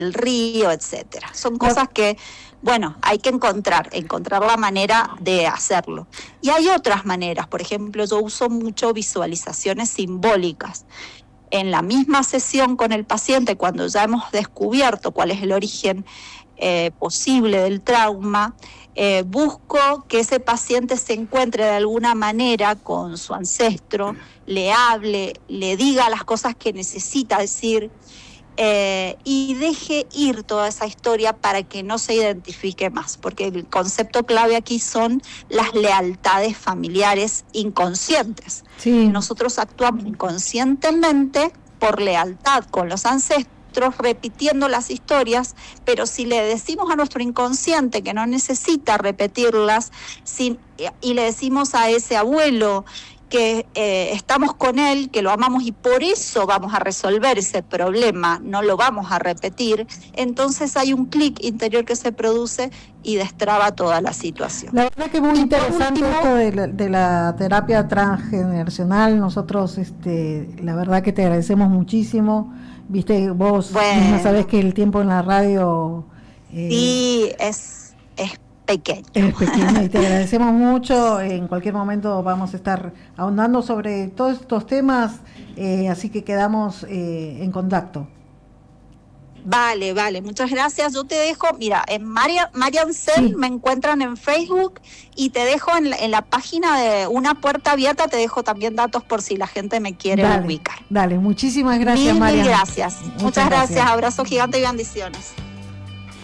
río, etcétera. Son cosas que, bueno, hay que encontrar la manera de hacerlo. Y hay otras maneras, por ejemplo, yo uso mucho visualizaciones simbólicas. En la misma sesión con el paciente, cuando ya hemos descubierto cuál es el origen posible del trauma, busco que ese paciente se encuentre de alguna manera con su ancestro, le hable, le diga las cosas que necesita decir, y deje ir toda esa historia para que no se identifique más, porque el concepto clave aquí son las lealtades familiares inconscientes. Sí. Nosotros actuamos inconscientemente por lealtad con los ancestros, repitiendo las historias, pero si le decimos a nuestro inconsciente que no necesita repetirlas, y le decimos a ese abuelo que estamos con él, que lo amamos y por eso vamos a resolver ese problema, no lo vamos a repetir, entonces hay un clic interior que se produce y destraba toda la situación. La verdad que muy interesante esto de la terapia transgeneracional. Nosotros, la verdad que te agradecemos muchísimo. Viste, vos misma sabés que el tiempo en la radio... sí, es pequeño. Es pequeño y te agradecemos mucho. En cualquier momento vamos a estar ahondando sobre todos estos temas, así que quedamos en contacto. Vale, muchas gracias. Yo te dejo, mira, en Marian Cell me encuentran en Facebook y te dejo en la página de Una Puerta Abierta, te dejo también datos por si la gente me quiere ubicar. Dale, muchísimas gracias, Marian. Mil gracias. Muchas gracias. Abrazo gigante y bendiciones.